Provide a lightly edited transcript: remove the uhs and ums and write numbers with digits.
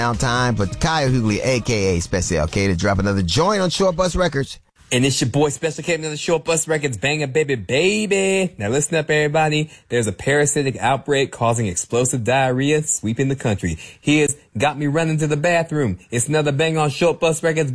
Now time for Kyle Hughley, a.k.a. Special K, to drop another joint on Short Bus Records. And it's your boy Special K, another Short Bus Records banger, baby. Now listen up, everybody. There's a parasitic outbreak causing explosive diarrhea sweeping the country. Here's Got Me Running to the Bathroom. It's another bang on Short Bus Records.